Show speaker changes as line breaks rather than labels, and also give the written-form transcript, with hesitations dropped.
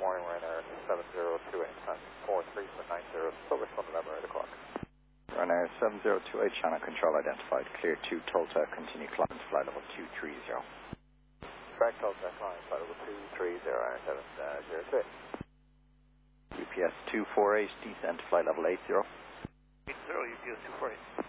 morning, Ryanair 7028, time 43.90, Silverstone, November, 8 o'clock.
Ryanair 7028, channel control identified, clear to Tulsa, continue climb to flight level 230.
Correct, Tulsa, climb, flight level 230, Ryanair 708.
UPS 248, descent to flight level 80.
80, UPS 248.